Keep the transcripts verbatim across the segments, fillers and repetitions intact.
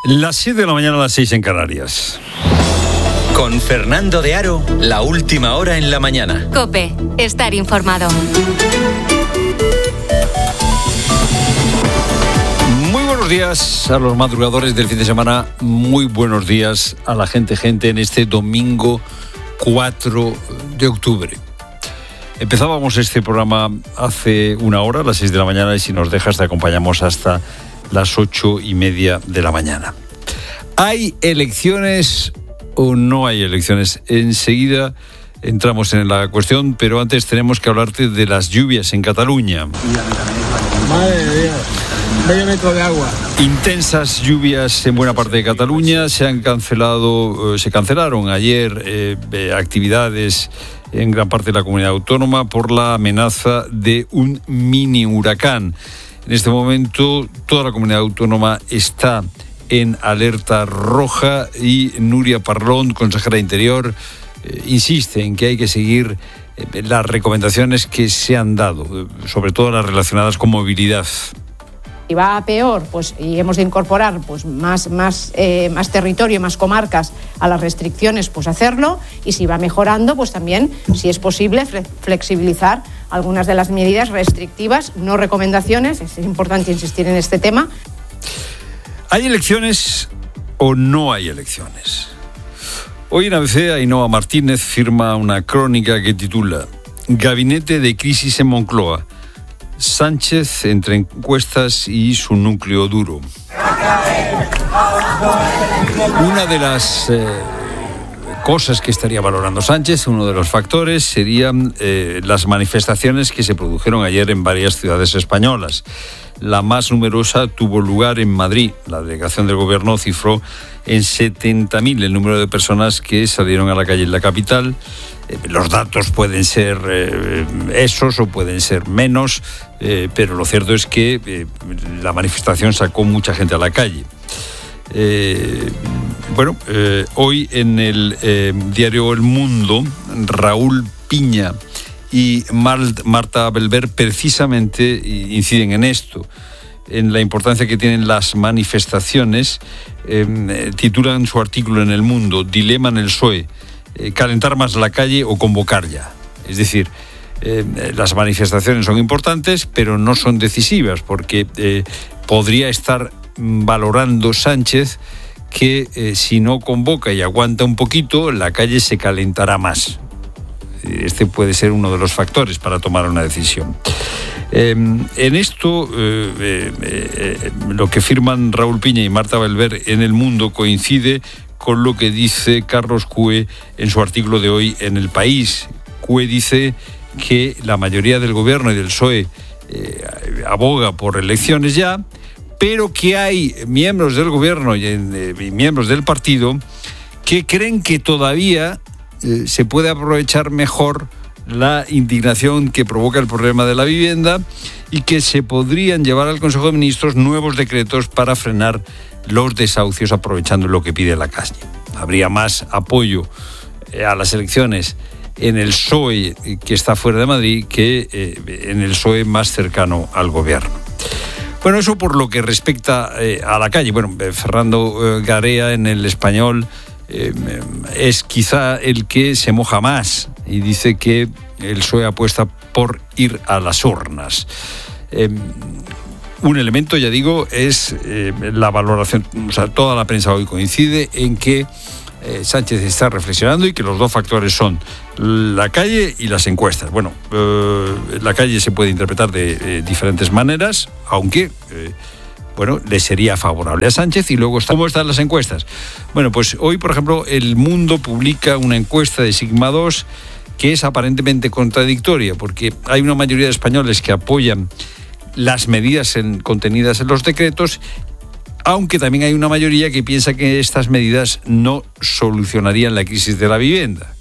Las siete de la mañana, a las seis en Canarias. Con Fernando de Aro, la última hora en la mañana. COPE, estar informado. Muy buenos días a los madrugadores del fin de semana. Muy buenos días a la gente, gente, en este domingo cuatro de octubre. Empezábamos este programa hace una hora, a las seis de la mañana, y si nos dejas te acompañamos hasta las ocho y media de la mañana. ¿Hay elecciones o no hay elecciones? Enseguida entramos en la cuestión, pero antes tenemos que hablarte de las lluvias en Cataluña. Madre de Dios, medio metro de agua. Intensas lluvias en buena parte de Cataluña. Se han cancelado, se cancelaron ayer eh, actividades en gran parte de la comunidad autónoma por la amenaza de un mini huracán. En este momento toda la comunidad autónoma está en alerta roja y Núria Parlon, consejera de Interior, eh, insiste en que hay que seguir eh, las recomendaciones que se han dado, eh, sobre todo las relacionadas con movilidad. Si va a peor, pues y hemos de incorporar pues más más eh, más territorio, más comarcas a las restricciones, pues hacerlo, y si va mejorando, pues también, si es posible, flexibilizar algunas de las medidas restrictivas, no recomendaciones. Es importante insistir en este tema. ¿Hay elecciones o no hay elecciones? Hoy en A B C, Ainhoa Martínez firma una crónica que titula Gabinete de crisis en Moncloa. Sánchez entre encuestas y su núcleo duro. Una de las eh, cosas que estaría valorando Sánchez, uno de los factores, serían eh, las manifestaciones que se produjeron ayer en varias ciudades españolas. La más numerosa tuvo lugar en Madrid. La delegación del gobierno cifró en setenta mil el número de personas que salieron a la calle en la capital. Eh, los datos pueden ser eh, esos o pueden ser menos, eh, pero lo cierto es que eh, la manifestación sacó mucha gente a la calle. Eh, bueno, eh, hoy en el eh, diario El Mundo, Raúl Piña y Marta Belver precisamente inciden en esto, en la importancia que tienen las manifestaciones. Eh, titulan su artículo en El Mundo, Dilema en el P S O E, eh, calentar más la calle o convocar ya. Es decir, eh, las manifestaciones son importantes, pero no son decisivas, porque eh, podría estar valorando Sánchez que eh, si no convoca y aguanta un poquito, la calle se calentará más. Este puede ser uno de los factores para tomar una decisión. Eh, en esto, eh, eh, eh, lo que firman Raúl Piña y Marta Belver en El Mundo coincide con lo que dice Carlos Cue en su artículo de hoy en El País. Cue dice que la mayoría del gobierno y del P S O E eh, aboga por elecciones ya, pero que hay miembros del gobierno y, eh, y miembros del partido que creen que todavía eh, se puede aprovechar mejor la indignación que provoca el problema de la vivienda y que se podrían llevar al Consejo de Ministros nuevos decretos para frenar los desahucios aprovechando lo que pide la calle. Habría más apoyo eh, a las elecciones en el P S O E, que está fuera de Madrid, que eh, en el P S O E más cercano al gobierno. Bueno, eso por lo que respecta eh, a la calle. Bueno, eh, Fernando eh, Garea en El Español eh, es quizá el que se moja más y dice que el P S O E apuesta por ir a las urnas. Eh, un elemento, ya digo, es eh, la valoración. O sea, toda la prensa hoy coincide en que eh, Sánchez está reflexionando y que los dos factores son la calle y las encuestas. Bueno, eh, la calle se puede interpretar de eh, diferentes maneras, aunque eh, bueno, le sería favorable a Sánchez. Y luego, ¿cómo están las encuestas? Bueno, pues hoy, por ejemplo, El Mundo publica una encuesta de Sigma dos que es aparentemente contradictoria, porque hay una mayoría de españoles que apoyan las medidas en, contenidas en los decretos, aunque también hay una mayoría que piensa que estas medidas no solucionarían la crisis de la vivienda.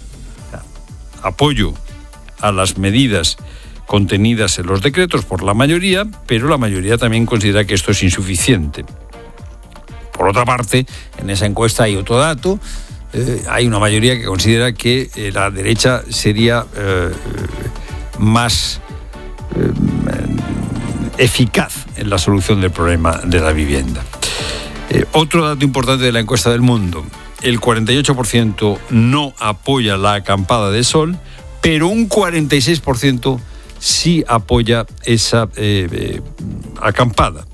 Apoyo a las medidas contenidas en los decretos por la mayoría, pero la mayoría también considera que esto es insuficiente. Por otra parte, en esa encuesta hay otro dato. Eh, hay una mayoría que considera que eh, la derecha sería eh, más eh, eficaz en la solución del problema de la vivienda. Eh, otro dato importante de la encuesta del Mundo. El cuarenta y ocho por ciento no apoya la acampada de sol, pero un cuarenta y seis por ciento sí apoya esa eh, eh, acampada.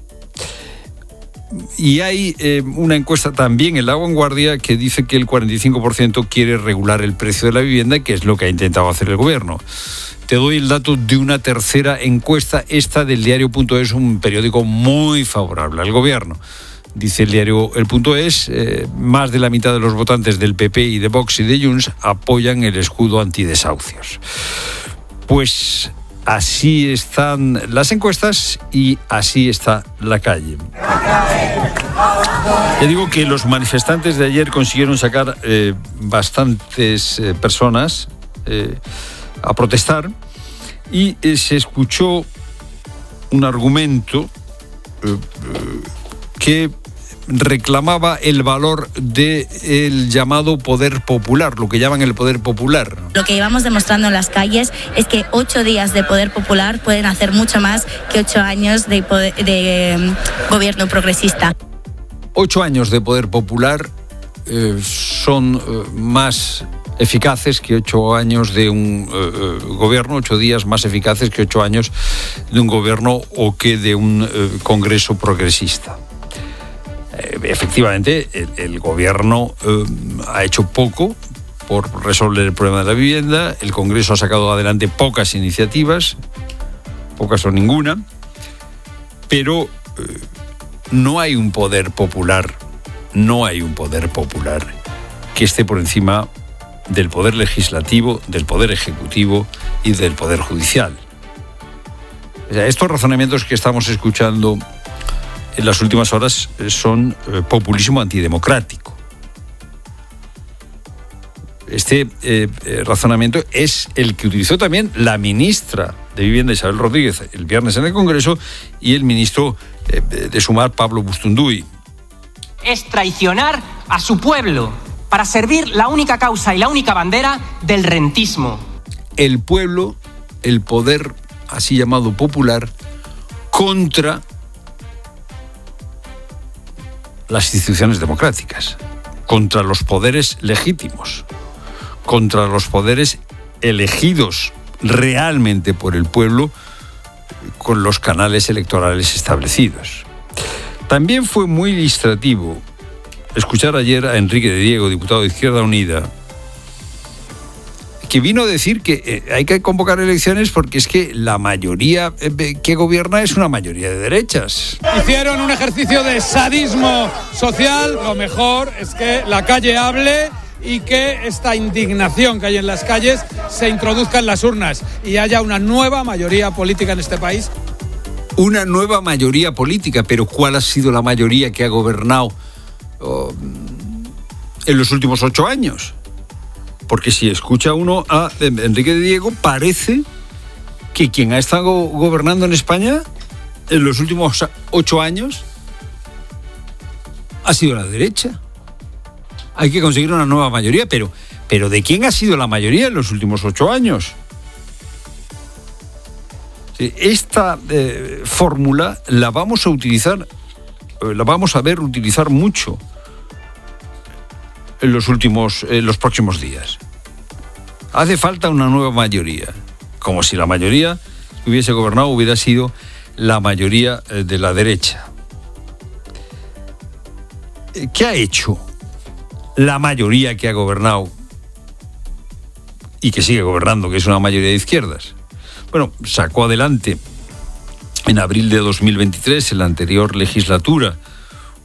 Y hay eh, una encuesta también en La Vanguardia que dice que el cuarenta y cinco por ciento quiere regular el precio de la vivienda, que es lo que ha intentado hacer el gobierno. Te doy el dato de una tercera encuesta, esta del diario punto es, un periódico muy favorable al gobierno. Dice el diario El Punto Es, eh, más de la mitad de los votantes del P P y de Vox y de Junts apoyan el escudo antidesahucios. Pues así están las encuestas y así está la calle. Ya digo que los manifestantes de ayer consiguieron sacar eh, bastantes eh, personas eh, a protestar y eh, se escuchó un argumento eh, eh, que reclamaba el valor del llamado poder popular, lo que llaman el poder popular. Lo que llevamos demostrando en las calles es que ocho días de poder popular pueden hacer mucho más que ocho años de, poder, de um, gobierno progresista. Ocho años de poder popular eh, son eh, más eficaces que ocho años de un eh, gobierno, ocho días más eficaces que ocho años de un gobierno o que de un eh, congreso progresista. Efectivamente, el, el gobierno eh, ha hecho poco por resolver el problema de la vivienda. El Congreso ha sacado adelante pocas iniciativas, pocas o ninguna, pero eh, no hay un poder popular, no hay un poder popular que esté por encima del poder legislativo, del poder ejecutivo y del poder judicial. O sea, estos razonamientos que estamos escuchando en las últimas horas son eh, populismo antidemocrático. Este eh, eh, razonamiento es el que utilizó también la ministra de Vivienda, Isabel Rodríguez, el viernes en el Congreso, y el ministro eh, de Sumar, Pablo Bustunduy. Es traicionar a su pueblo para servir la única causa y la única bandera del rentismo. El pueblo, el poder así llamado popular, contra las instituciones democráticas, contra los poderes legítimos, contra los poderes elegidos realmente por el pueblo con los canales electorales establecidos. También fue muy ilustrativo escuchar ayer a Enrique de Diego, diputado de Izquierda Unida, que vino a decir que hay que convocar elecciones porque es que la mayoría que gobierna es una mayoría de derechas. Hicieron un ejercicio de sadismo social. Lo mejor es que la calle hable y que esta indignación que hay en las calles se introduzca en las urnas y haya una nueva mayoría política en este país. Una nueva mayoría política, pero ¿cuál ha sido la mayoría que ha gobernado oh, en los últimos ocho años? Porque si escucha uno a Enrique de Diego, parece que quien ha estado gobernando en España en los últimos ocho años ha sido la derecha. Hay que conseguir una nueva mayoría, pero, pero ¿de quién ha sido la mayoría en los últimos ocho años? Esta eh, fórmula la vamos a utilizar, eh, la vamos a ver utilizar mucho en los últimos, en los próximos días. Hace falta una nueva mayoría, como si la mayoría que hubiese gobernado hubiera sido la mayoría de la derecha. ¿Qué ha hecho la mayoría que ha gobernado y que sigue gobernando, que es una mayoría de izquierdas? Bueno, sacó adelante en abril de dos mil veintitrés, en la anterior legislatura,